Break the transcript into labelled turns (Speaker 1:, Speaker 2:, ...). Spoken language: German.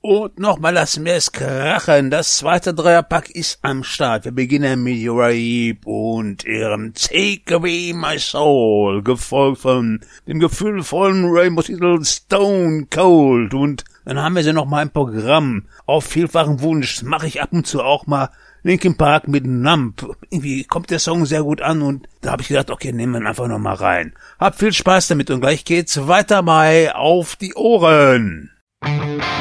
Speaker 1: Und nochmal das Mess krachen. Das zweite Dreierpack ist am Start. Wir beginnen mit Uriah und ihrem Take Away My Soul, gefolgt von dem gefühlvollen Rainbow-Titel Stone Cold. Und dann haben wir sie nochmal im Programm. Auf vielfachen Wunsch mache ich ab und zu auch mal Linkin Park mit Numb. Irgendwie kommt der Song sehr gut an und da habe ich gedacht, okay, nehmen wir ihn einfach nochmal rein. Habt viel Spaß damit und gleich geht's weiter bei Auf die Ohren.